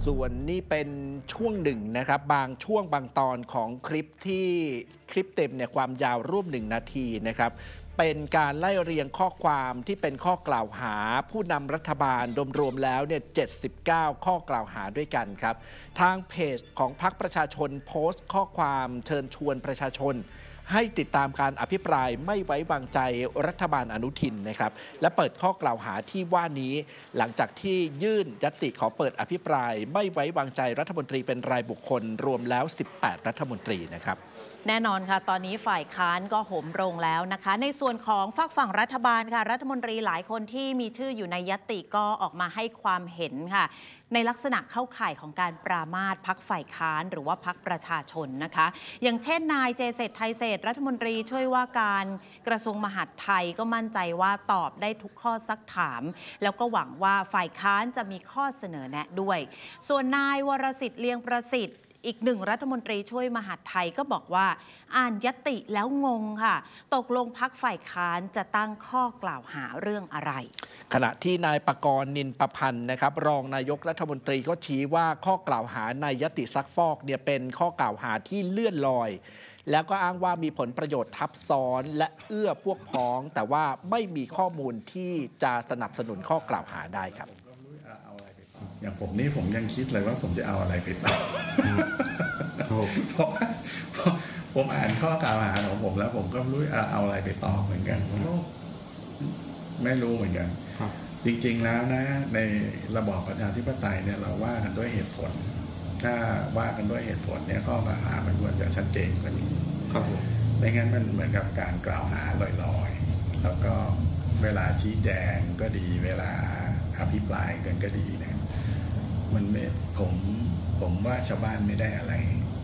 ส่วนนี่เป็นช่วงหนึ่งนะครับบางช่วงบางตอนของคลิปที่คลิปเต็มเนี่ยความยาวร่วม1 นาทีนะครับเป็นการไล่เรียงข้อความที่เป็นข้อกล่าวหาผู้นำรัฐบาลรวมๆแล้วเนี่ย79 ข้อกล่าวหาด้วยกันครับทางเพจของพรรคประชาชนโพสต์ข้อความเชิญชวนประชาชนให้ติดตามการอภิปรายไม่ไว้วางใจรัฐบาลอนุทินนะครับและเปิดข้อกล่าวหาที่ว่านี้หลังจากที่ยื่นญัตติขอเปิดอภิปรายไม่ไว้วางใจรัฐมนตรีเป็นรายบุคคลรวมแล้ว18 รัฐมนตรีนะครับแน่นอนค่ะตอนนี้ฝ่ายค้านก็โหมโรงแล้วนะคะในส่วนของฝั่งรัฐบาลค่ะรัฐมนตรีหลายคนที่มีชื่ออยู่ในญัตติก็ออกมาให้ความเห็นค่ะในลักษณะเข้าข่ายของการปรามาสพรรคฝ่ายค้านหรือว่าพรรคประชาชนนะคะอย่างเช่นนายเจเศรษฐ์ไทยเศรษฐ์รัฐมนตรีช่วยว่าการกระทรวงมหาดไทยก็มั่นใจว่าตอบได้ทุกข้อซักถามแล้วก็หวังว่าฝ่ายค้านจะมีข้อเสนอแนะด้วยส่วนนายวรสิทธิ์เลียงประสิทธิ์อีกหนึ่งรัฐมนตรีช่วยมหาดไทยก็บอกว่าอ่านญัตติแล้วงงค่ะตกลงพรรคฝ่ายค้านจะตั้งข้อกล่าวหาเรื่องอะไรขณะที่นายปกรณ์นินประพันธ์นะครับรองนายกรัฐมนตรีก็ชี้ว่าข้อกล่าวหาในญัตติซักฟอกเนี่ยเป็นข้อกล่าวหาที่เลื่อนลอยแล้วก็อ้างว่ามีผลประโยชน์ทับซ้อนและเอื้อพวกพ้องแต่ว่าไม่มีข้อมูลที่จะสนับสนุนข้อกล่าวหาได้ครับอย่างผมนี่ผมยังคิดเลยว่าผมจะเอาอะไรไปตอบผมอ่านข้อกล่าวหาของผมแล้วผมก็ไม่รู้เอาอะไรไปตอบเหมือนกันผมก็ไม่รู้เหมือนกันจริงๆแล้วนะในระบอบประชาธิปไตยเนี่ยเราว่ากันด้วยเหตุผลถ้าว่ากันด้วยเหตุผลเนี่ยข้อกล่าวหามันควรจะชัดเจนกว่านี้ไม่งั้นมันเหมือนกับการกล่าวหาลอยๆแล้วก็เวลาชี้แจงก็ดีเวลาอภิปรายกันก็ดีนะมันไม่ผมว่าชาวบ้านไม่ได้อะไร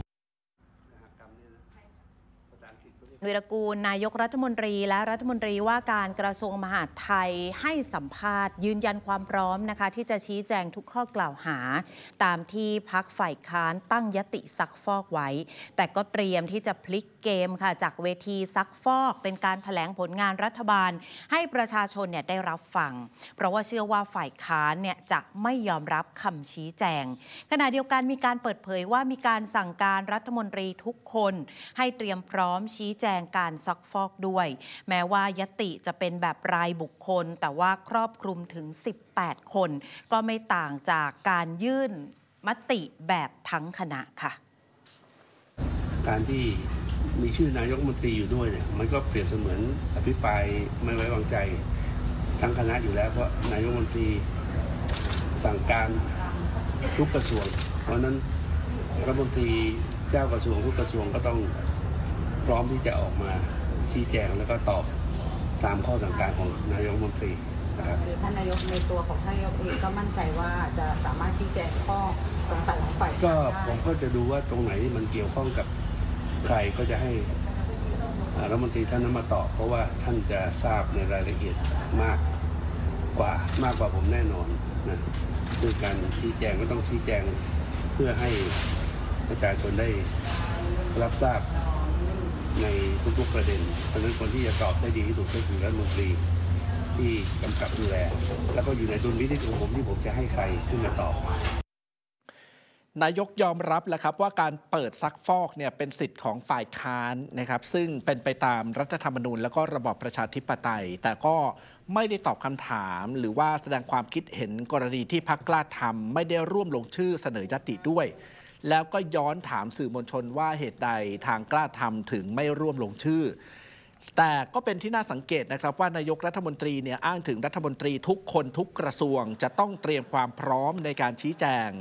วีรกูลนายกรัฐมนตรีและรัฐมนตรีว่าการกระทรวงมหาดไทยให้สัมภาษณ์ยืนยันความพร้อมนะคะที่จะชี้แจงทุกข้อกล่าวหาตามที่พรรคฝ่ายค้านตั้งญัตติซักฟอกไว้แต่ก็เตรียมที่จะพลิกเกมค่ะจากเวทีซักฟอกเป็นการแถลงผลงานรัฐบาลให้ประชาชนเนี่ยได้รับฟังเพราะว่าเชื่อว่าฝ่ายค้านเนี่ยจะไม่ยอมรับคำชี้แจงขณะเดียวกันมีการเปิดเผยว่ามีการสั่งการรัฐมนตรีทุกคนให้เตรียมพร้อมชี้แจงการซักฟอกด้วยแม้ว่าญัตติจะเป็นแบบรายบุคคลแต่ว่าครอบคลุมถึง18 คนก็ไม่ต่างจากการยื่นมติแบบทั้งคณะค่ะการที่มีชื่อนายกรัฐมนตรีอยู่ด้วยเนี่ยมันก็เปรียบเสมือนอภิปรายไม่ไว้วางใจทั้งคณะอยู่แล้วเพราะนายกรัฐมนตรีสั่งการทุกกระทรวงเพราะนั้นรัฐมนตรีเจ้ากระทรวงทุกกระทรวงก็ต้องพร้อมที่จะออกมาชี้แจงแล้วก็ตอบตามข้อสั่งการของนายกรัฐมนตรีนะครับท่านนายกในตัวของท่านนายกเองก็มั่นใจว่าจะสามารถชี้แจงข้อสงสัยของฝ่ายก็ผมก็จะดูว่าตรงไหนที่มันเกี่ยวข้องกับใครก็จะให้รัฐมนตรีท่านนั้นมาตอบเพราะว่าท่านจะทราบในรายละเอียดมากกว่าผมแน่นอนนะคือการชี้แจงก็ต้องชี้แจงเพื่อให้ประชาชนได้รับทราบในทุกๆประเด็นเพราะฉะนั้นคนที่จะตอบได้ดีที่สุดก็คือรัฐมนตรีที่กำกับดูแลแล้วก็อยู่ในดุลพินิจของผมที่ผมจะให้ใครขึ้นมาตอบนายกยอมรับแล้วครับว่าการเปิดซักฟอกเนี่ยเป็นสิทธิ์ของฝ่ายค้านนะครับซึ่งเป็นไปตามรัฐธรรมนูญแล้วก็ระบอบประชาธิปไตยแต่ก็ไม่ได้ตอบคำถามหรือว่าแสดงความคิดเห็นกรณีที่พรรคกล้าทำไม่ได้ร่วมลงชื่อเสนอญัตติด้วยแล้วก็ย้อนถามสื่อมวลชนว่าเหตุใดทางกล้าทำถึงไม่ร่วมลงชื่อแต่ก็เป็นที่น่าสังเกตนะครับว่านายกรัฐมนตรีเนี่ยอ้างถึงรัฐมนตรีทุกคนทุกกระทรวงจะต้องเตรียมความพร้อมในการชี้แจง